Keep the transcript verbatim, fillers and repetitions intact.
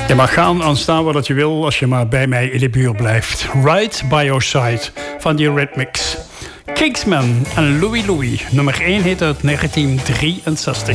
Je mag gaan en staan wat je wil als je maar bij mij in de buurt blijft. Right by your side van die Rhythmics. Kingsman en Louie Louie. Nummer één heet uit negentien drieënzestig.